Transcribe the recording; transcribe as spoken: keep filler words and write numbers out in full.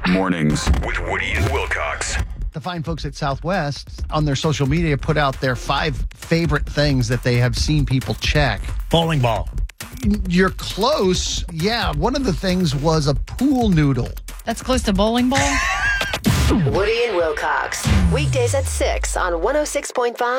Mornings with Woody and Wilcox. The fine folks at Southwest on their social media put out their five favorite things that they have seen people check. Bowling ball. You're close. Yeah, one of the things was a pool noodle. That's close to bowling ball? Woody and Wilcox. Weekdays at six on one oh six point five.